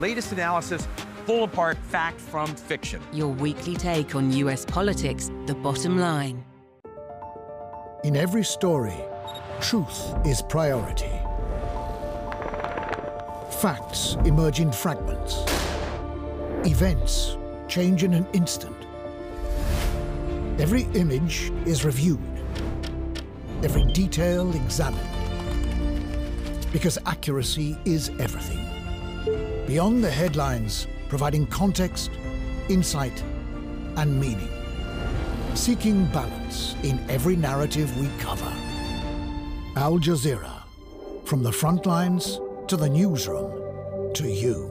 Latest analysis, pull apart fact from fiction. Your weekly take on US politics, The Bottom Line. In every story, truth is priority. Facts emerge in fragments. Events change in an instant. Every image is reviewed. Every detail examined. Because accuracy is everything. Beyond the headlines, providing context, insight, and meaning. Seeking balance in every narrative we cover. Al Jazeera. From the front lines to the newsroom to you.